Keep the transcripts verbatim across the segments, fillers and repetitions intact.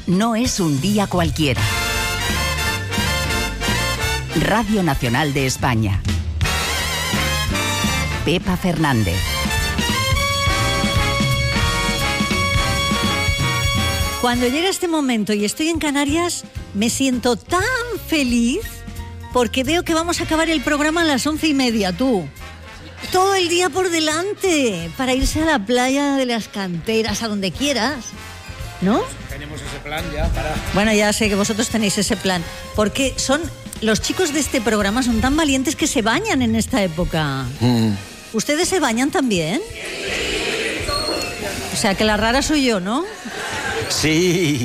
no es un día cualquiera. Radio Nacional de España. Pepa Fernández. Cuando llega este momento y estoy en Canarias, me siento tan feliz porque veo que vamos a acabar el programa a las once y media, tú. Todo el día por delante para irse a la playa de las Canteras, a donde quieras, ¿no? Tenemos ese plan ya para... Bueno, ya sé que vosotros tenéis ese plan, porque son los chicos de este programa son tan valientes que se bañan en esta época. Mm. ¿Ustedes se bañan también? O sea, que la rara soy yo, ¿no? Sí.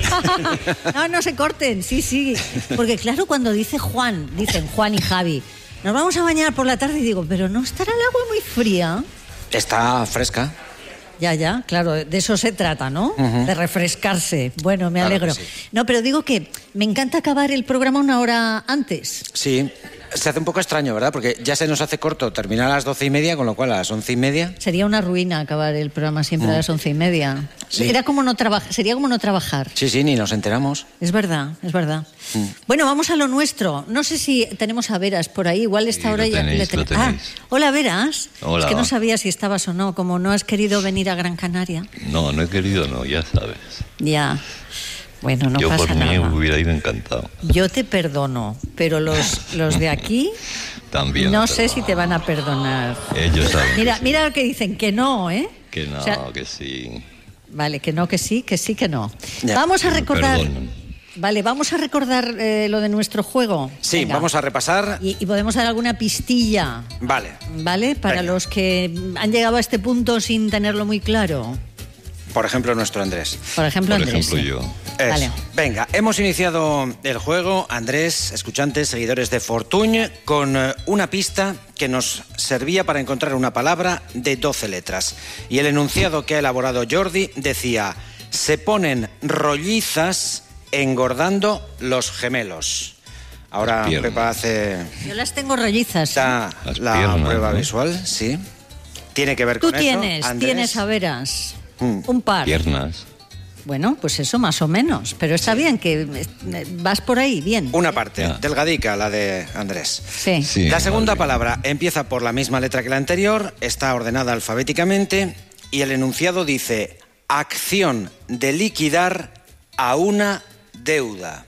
No, no se corten, sí, sí. Porque claro, cuando dice Juan, dicen Juan y Javi, nos vamos a bañar por la tarde y digo, pero ¿no estará el agua muy fría? Está fresca. Ya, ya, claro, de eso se trata, ¿no? Uh-huh. De refrescarse. Bueno, me alegro. Claro sí. No, pero digo que me encanta acabar el programa una hora antes. Sí, se hace un poco extraño, ¿verdad? Porque ya se nos hace corto terminar a las doce y media, con lo cual a las once y media... Sería una ruina acabar el programa siempre mm. a las once y media. Sí. Era como no trabajar, sería como no trabajar. Sí, sí, ni nos enteramos. Es verdad, es verdad. Mm. Bueno, vamos a lo nuestro. No sé si tenemos a Veras por ahí, igual esta sí, hora ya... Tenéis, le ten... ah, hola, Veras. Hola. Es que no sabía si estabas o no, como no has querido venir a Gran Canaria. No, no he querido, no, ya sabes. Ya... Bueno, no Yo pasa nada. Yo por mí hubiera ido encantado. Yo te perdono, pero los, los de aquí también. No sé si te van a perdonar. Ellos saben. Mira, que mira sí. lo que dicen, que no, ¿eh? Que no, o sea, que sí. Vale, que no, que sí, que sí, que no. Ya. Vamos a recordar... Vale, vamos a recordar eh, lo de nuestro juego. Sí, venga. Vamos a repasar. Y, y podemos dar alguna pistilla. Vale. Vale, para venga. Los que han llegado a este punto sin tenerlo muy claro. Por ejemplo, nuestro Andrés. Por ejemplo, Por Andrés. ejemplo, sí. yo. Vale. Venga, hemos iniciado el juego, Andrés, escuchantes, seguidores de Fortuny, con una pista que nos servía para encontrar una palabra de doce letras. Y el enunciado que ha elaborado Jordi decía: se ponen rollizas engordando los gemelos. Ahora Pepa hace... Yo las tengo rollizas. Da la piernas, prueba ¿no? visual, sí. Tiene que ver Tú con tienes, eso, Andrés. Tú tienes, a veras, mm. un par. Piernas. Bueno, pues eso más o menos, pero está sí. bien que vas por ahí, bien. Una parte, ya. delgadica, la de Andrés. Sí. sí la segunda palabra empieza por la misma letra que la anterior, está ordenada alfabéticamente y el enunciado dice: acción de liquidar a una deuda.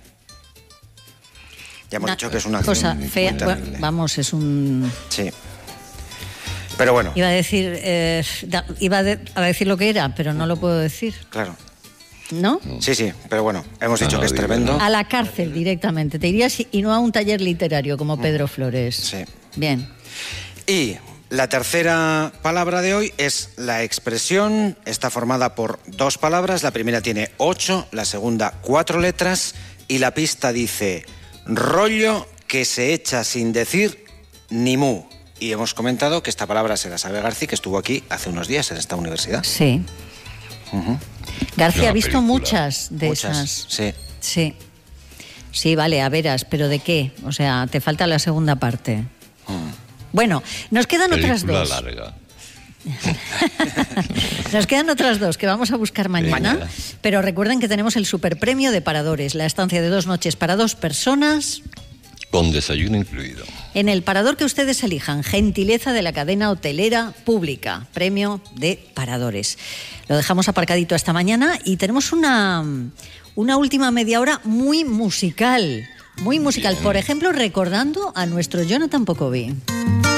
Ya hemos una dicho que es una acción cosa muy, fea. muy Bueno, vamos, es un... Sí. Pero bueno. Iba a decir, eh, iba a, de, a decir lo que era, pero no lo puedo decir. Claro. ¿No? Sí, sí, pero bueno, hemos dicho no, no, que es tremendo. A la cárcel directamente, te irías y no a un taller literario como Pedro Flores. Sí. Bien. Y la tercera palabra de hoy es la expresión, está formada por dos palabras, la primera tiene ocho, la segunda cuatro letras y la pista dice: rollo que se echa sin decir ni mu. Y hemos comentado que esta palabra se la sabe García, que estuvo aquí hace unos días en esta universidad. Sí. Uh-huh. García ha visto película. muchas de muchas, esas. Sí. Sí. Sí, vale, a veras, pero ¿de qué? O sea, te falta la segunda parte. Mm. Bueno, nos quedan película otras dos. larga. Nos quedan otras dos que vamos a buscar mañana, mañana. Pero recuerden que tenemos el superpremio de Paradores, la estancia de dos noches para dos personas. Con desayuno incluido. En el parador que ustedes elijan, gentileza de la cadena hotelera pública, premio de Paradores. Lo dejamos aparcadito esta mañana y tenemos una, una última media hora muy musical, muy musical. Bien. Por ejemplo, recordando a nuestro Jonathan Pocoví.